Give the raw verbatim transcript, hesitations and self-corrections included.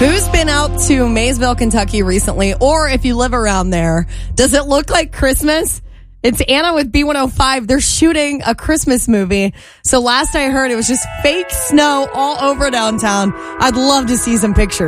Who's been out to Maysville, Kentucky recently? Or if you live around there, does it look like Christmas? It's Anna with B one oh five. They're shooting a Christmas movie. So last I heard, it was just fake snow all over downtown. I'd love to see some pictures.